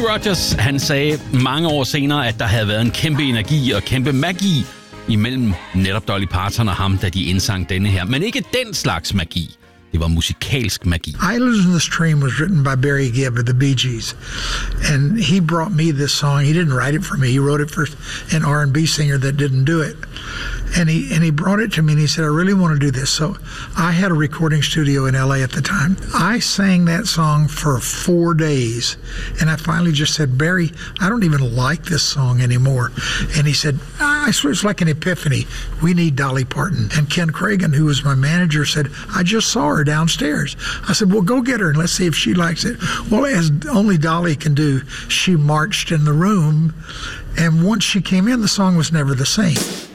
Rogers, han sagde mange år senere, at der havde været en kæmpe energi og kæmpe magi imellem netop Dolly Parton og ham, da de indsang denne her. Men ikke den slags magi. Det var musikalsk magi. Islands in the Stream was written by Barry Gibb of the Bee Gees. And he brought me this song. He didn't write it for me. He wrote it for an R&B singer that didn't do it. And he brought it to me and he said, I really want to do this. So I had a recording studio in LA at the time. I sang that song for 4 days. And I finally just said, Barry, I don't even like this song anymore. And he said, I swear it's like an epiphany. We need Dolly Parton. And Ken Cragen, who was my manager, said, I just saw her downstairs. I said, well, go get her and let's see if she likes it. Well, as only Dolly can do, she marched in the room. And once she came in, the song was never the same.